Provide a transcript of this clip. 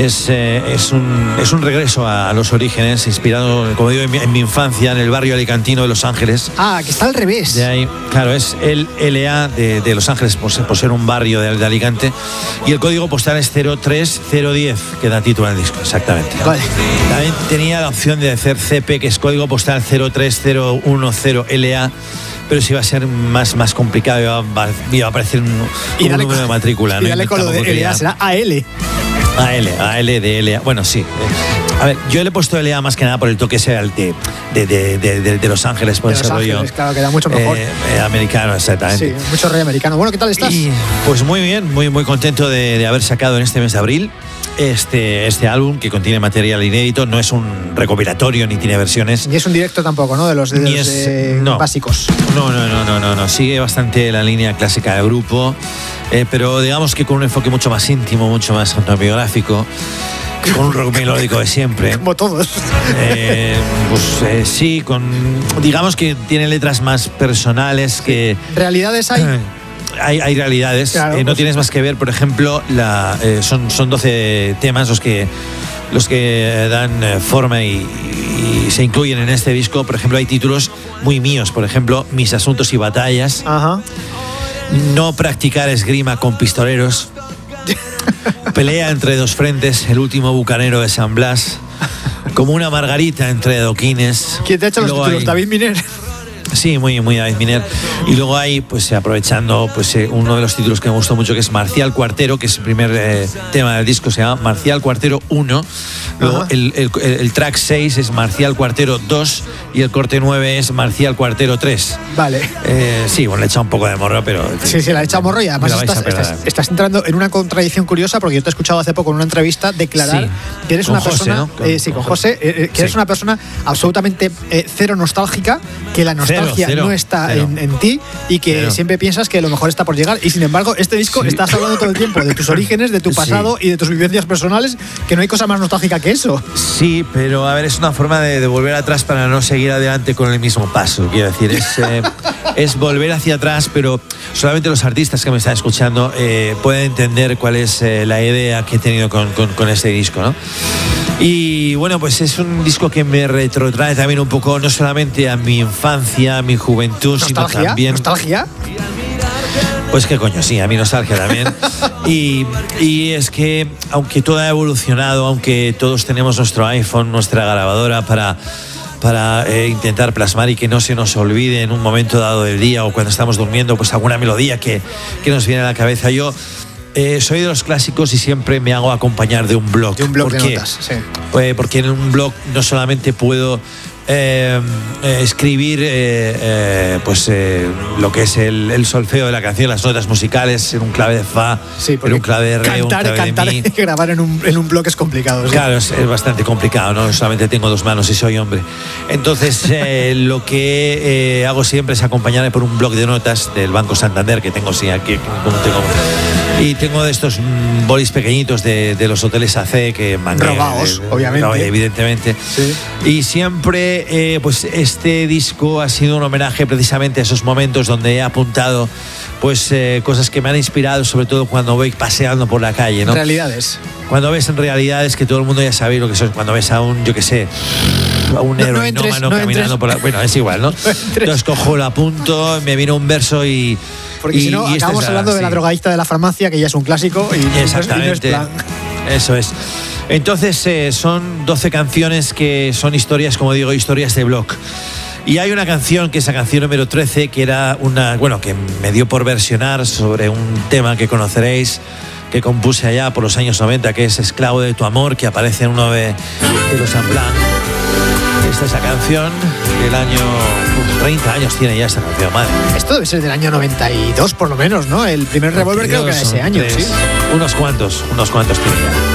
Es un regreso a los orígenes, inspirado, como digo, en mi infancia, en el barrio alicantino de Los Ángeles. Ah, que está al revés. De ahí, claro, es el LA de Los Ángeles, por ser un barrio de Alicante. Y el código postal es 03010, que da título al disco, exactamente. Vale. También tenía la opción de hacer CP, que es código postal 03010 LA. Pero si iba a ser más complicado, iba a aparecer un número de matrícula. Y dale con lo de LA, será AL. AL de LA. Bueno, sí. A ver, yo le he puesto LA más que nada por el toque ese de Los Ángeles, por ese rollo. Claro, queda mucho mejor. Americano, exactamente. Sí, mucho rey americano. Bueno, ¿qué tal estás? Pues muy bien, muy contento de haber sacado en este mes de abril este álbum, que contiene material inédito. No es un recopilatorio ni tiene versiones. Ni es un directo tampoco, ¿no? De los básicos. No. Sigue bastante la línea clásica del grupo, pero digamos que con un enfoque mucho más íntimo, mucho más autobiográfico, con un rock melódico de siempre. Como todos. Sí, digamos que tiene letras más personales que... ¿Realidades hay? Hay realidades, claro, no tienes más que ver, por ejemplo, son 12 temas los que dan forma y se incluyen en este disco. Por ejemplo, hay títulos muy míos, por ejemplo, Mis asuntos y batallas. Ajá. No practicar esgrima con pistoleros. Pelea entre dos frentes, el último bucanero de San Blas. Como una margarita entre adoquines. ¿Quién te ha hecho los títulos? David Miner. Sí, muy David Miner. Y luego hay, pues aprovechando, pues uno de los títulos que me gustó mucho, que es Marcial Cuartero, que es el primer tema del disco, se llama Marcial Cuartero 1. Luego el track 6 es Marcial Cuartero 2 y el corte 9 es Marcial Cuartero 3. Vale. Sí, bueno, le he echado un poco de morro, pero... Sí, le he echado morro y además estás entrando en una contradicción curiosa, porque yo te he escuchado hace poco en una entrevista declarar que eres una persona... Con José, que eres una persona absolutamente cero nostálgica, que la nostalgia no está en ti y que siempre piensas que lo mejor está por llegar, y sin embargo este disco estás hablando todo el tiempo de tus orígenes, de tu pasado y de tus vivencias personales, que no hay cosa más nostálgica que eso. Sí, pero a ver, es una forma de volver atrás para no seguir adelante con el mismo paso, quiero decir, es volver hacia atrás, pero solamente los artistas que me están escuchando pueden entender cuál es la idea que he tenido con este disco, ¿no? Y bueno, pues es un disco que me retrotrae también un poco, no solamente a mi infancia, a mi juventud, sino también... ¿Nostalgia? Pues qué coño, sí, a mi nostalgia también. Y es que, aunque todo ha evolucionado, aunque todos tenemos nuestro iPhone, nuestra grabadora para intentar plasmar y que no se nos olvide en un momento dado del día o cuando estamos durmiendo, pues alguna melodía que nos viene a la cabeza. Yo soy de los clásicos y siempre me hago acompañar de un blog. De un blog de notas, sí. Porque en un blog no solamente puedo escribir lo que es el solfeo de la canción, las notas musicales en un clave de fa, en un clave de re, cantar de mi. Y grabar en un blog es complicado, ¿sí? Claro, es bastante complicado, ¿no? Solamente tengo dos manos y soy hombre. Entonces lo que hago siempre es acompañarme por un blog de notas del Banco Santander, que tengo aquí, y tengo de estos bolis pequeñitos de los hoteles AC que robados, obviamente. Evidentemente. Sí. Y siempre pues este disco ha sido un homenaje precisamente a esos momentos donde he apuntado pues cosas que me han inspirado, sobre todo cuando voy paseando por la calle, ¿no? Realidades. Cuando ves en realidades que todo el mundo ya sabe lo que son, cuando ves a un, yo qué sé, a un heroinómano caminando por la... Bueno, es igual, ¿no? Entonces cojo, lo apunto, me viene un verso y... Porque si no, acabamos hablando de la drogadicta de la farmacia, que ya es un clásico y exactamente. No es plan. Eso es. Entonces son 12 canciones que son historias, como digo, historias de blog. Y hay una canción, que es la canción número 13, que era que me dio por versionar sobre un tema que conoceréis, que compuse allá por los años 90, que es Esclavo de tu amor, que aparece en uno de los Unplugged. Esta es la canción del año... 30 años tiene ya esta canción, madre. Esto debe ser del año 92 por lo menos, ¿no? El primer Revolver creo que era ese año, ¿sí? Unos cuantos tiene ya.